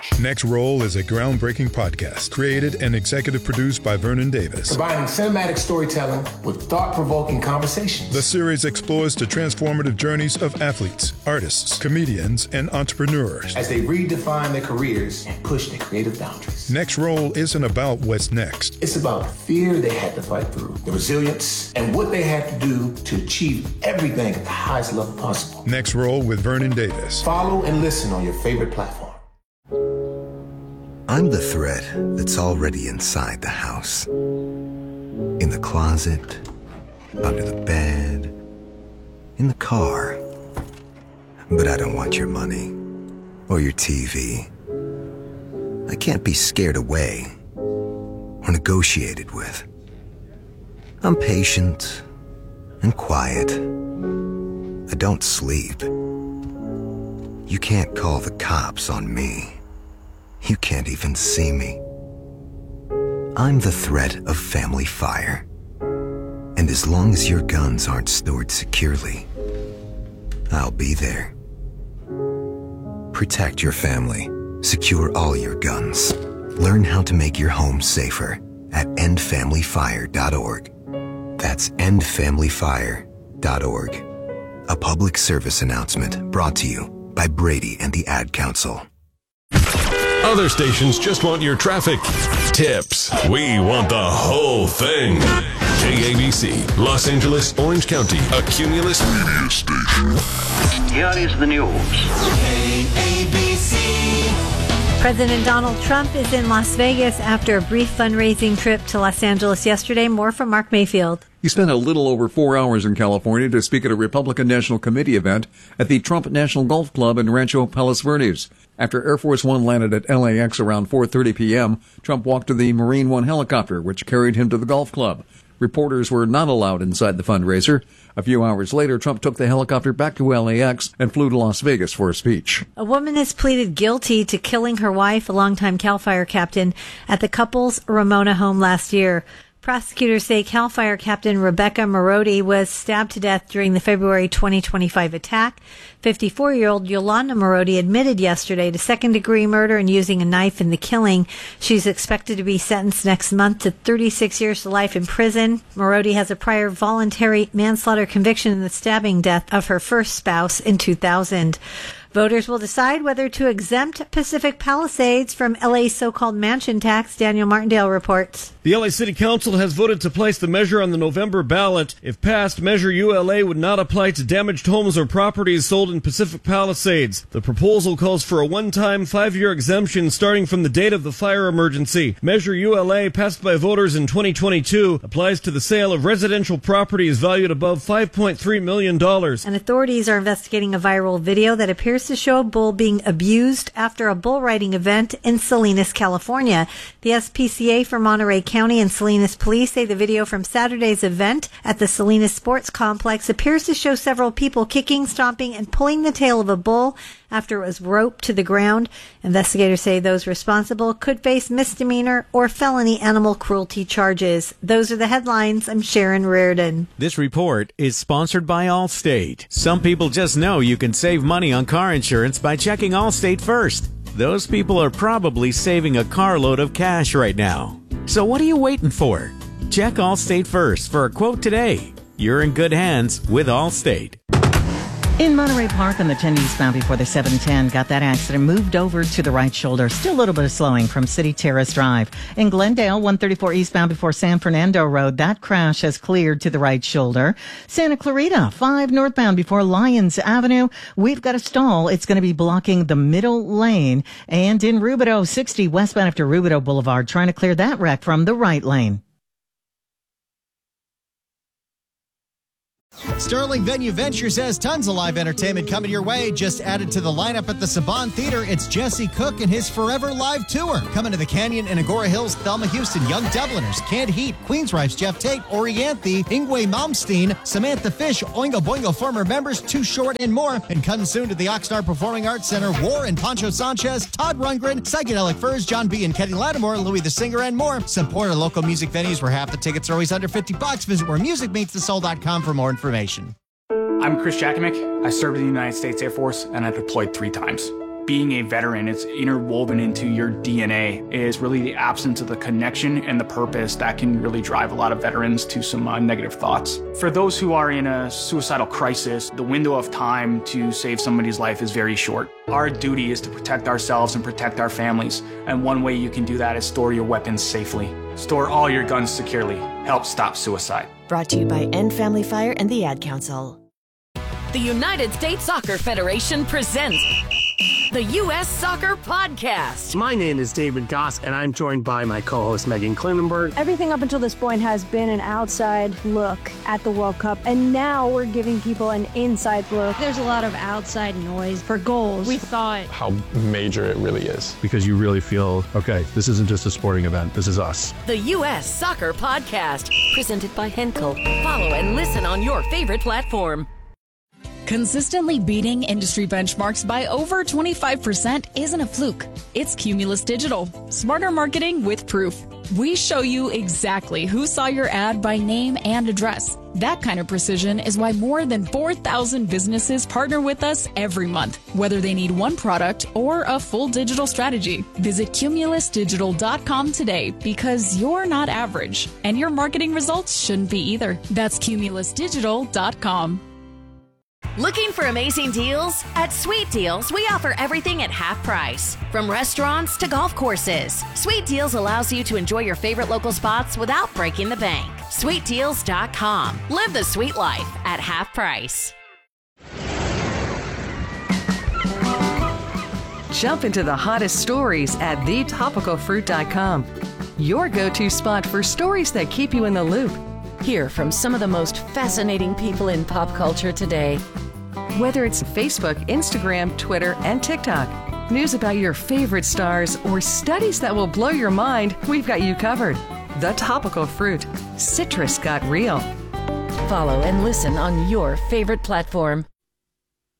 watch. Next Roll is a groundbreaking podcast created and executive produced by Vernon Davis. Combining cinematic storytelling with thought-provoking conversations. The series explores the transformative journeys of athletes, artists, comedians, and entrepreneurs as they redefine their careers and push their creative boundaries. Next Roll isn't about what's next. It's about the fear they had to fight through, the resilience, and what they had to do to achieve everything at the highest level possible. Next Roll with Vernon Davis. Follow and listen on your favorite platform. I'm the threat that's already inside the house. In the closet, under the bed, in the car. But I don't want your money or your TV. I can't be scared away or negotiated with. I'm patient and quiet. I don't sleep. You can't call the cops on me. You can't even see me. I'm the threat of family fire. And as long as your guns aren't stored securely, I'll be there. Protect your family. Secure all your guns. Learn how to make your home safer at endfamilyfire.org. That's endfamilyfire.org. A public service announcement brought to you by Brady and the Ad Council. Other stations just want your traffic tips. We want the whole thing. KABC, Los Angeles, Orange County, a Cumulus media station. Here is the news. KABC. President Donald Trump is in Las Vegas after a brief fundraising trip to Los Angeles yesterday. More from Mark Mayfield. He spent a little over 4 hours in California to speak at a Republican National Committee event at the Trump National Golf Club in Rancho Palos Verdes. After Air Force One landed at LAX around 4:30 p.m., Trump walked to the Marine One helicopter, which carried him to the golf club. Reporters were not allowed inside the fundraiser. A few hours later, Trump took the helicopter back to LAX and flew to Las Vegas for a speech. A woman has pleaded guilty to killing her wife, a longtime CAL FIRE captain, at the couple's Ramona home last year. Prosecutors say CAL FIRE Captain Rebecca Marodi was stabbed to death during the February 2025 attack. 54-year-old Yolanda Marodi admitted yesterday to second-degree murder and using a knife in the killing. She's expected to be sentenced next month to 36 years to life in prison. Marodi has a prior voluntary manslaughter conviction in the stabbing death of her first spouse in 2000. Voters will decide whether to exempt Pacific Palisades from LA's so-called mansion tax. Daniel Martindale reports. The LA City Council has voted to place the measure on the November ballot. If passed, Measure ULA would not apply to damaged homes or properties sold in Pacific Palisades. The proposal calls for a one-time 5-year exemption starting from the date of the fire emergency. Measure ULA, passed by voters in 2022, applies to the sale of residential properties valued above $5.3 million. And authorities are investigating a viral video that appears to show a bull being abused after a bull riding event in Salinas, California. The SPCA for Monterey County and Salinas Police say the video from Saturday's event at the Salinas Sports Complex appears to show several people kicking, stomping, and pulling the tail of a bull after it was roped to the ground. Investigators say those responsible could face misdemeanor or felony animal cruelty charges. Those are the headlines. I'm Sharon Reardon. This report is sponsored by Allstate. Some people just know you can save money on car insurance by checking Allstate first. Those people are probably saving a carload of cash right now. So what are you waiting for? Check Allstate first for a quote today. You're in good hands with Allstate. In Monterey Park on the 10 eastbound before the 710, got that accident moved over to the right shoulder. Still a little bit of slowing from City Terrace Drive. In Glendale, 134 eastbound before San Fernando Road, that crash has cleared to the right shoulder. Santa Clarita, 5 northbound before Lyons Avenue, we've got a stall. It's going to be blocking the middle lane. And in Rubidoux, 60 westbound after Rubidoux Boulevard, trying to clear that wreck from the right lane. Sterling Venue Ventures has tons of live entertainment coming your way. Just added to the lineup at the Saban Theater, it's Jesse Cook and his Forever Live Tour. Coming to the Canyon and Agora Hills, Thelma Houston, Young Dubliners, Canned Heat, Queensryche's Jeff Tate, Orianthi, Ingwe Malmsteen, Samantha Fish, Oingo Boingo former members, Too Short, and more. And coming soon to the Oxnard Performing Arts Center, War and Pancho Sanchez, Todd Rundgren, Psychedelic Furs, John B. and Kenny Lattimore, Louis the Singer, and more. Support our local music venues where half the tickets are always under $50. Visit wheremusicmeetsthesoul.com for more information. I'm Chris Jakovic. I served in the United States Air Force, and I deployed 3 times. being a veteran, it's interwoven into your DNA, is really the absence of the connection and the purpose that can really drive a lot of veterans to some negative thoughts. For those who are in a suicidal crisis, the window of time to save somebody's life is very short. Our duty is to protect ourselves and protect our families, and one way you can do that is store your weapons safely. Store all your guns securely. Help stop suicide. Brought to you by End Family Fire and the Ad Council. The United States Soccer Federation presents the U.S. Soccer Podcast. My name is David Goss, and I'm joined by my co-host Megan Klinenberg. Everything up until this point has been an outside look at the World Cup, and now we're giving people an inside look. There's a lot of outside noise for goals. We thought how major it really is. Because you really feel, okay, this isn't just a sporting event, this is us. The U.S. Soccer Podcast, presented by Henkel. Follow and listen on your favorite platform. Consistently beating industry benchmarks by over 25% isn't a fluke. It's Cumulus Digital. Smarter marketing with proof. We show you exactly who saw your ad by name and address. That kind of precision is why more than 4,000 businesses partner with us every month, whether they need one product or a full digital strategy. Visit cumulusdigital.com today because you're not average, and your marketing results shouldn't be either. That's cumulusdigital.com. Looking for amazing deals? At Sweet Deals, we offer everything at half price. From restaurants to golf courses, Sweet Deals allows you to enjoy your favorite local spots without breaking the bank. SweetDeals.com. Live the sweet life at half price. Jump into the hottest stories at thetopicalfruit.com. Your go-to spot for stories that keep you in the loop. Hear from some of the most fascinating people in pop culture today. Whether it's Facebook, Instagram, Twitter, and TikTok, news about your favorite stars, or studies that will blow your mind, we've got you covered. The Topical Fruit. Citrus got real. Follow and listen on your favorite platform.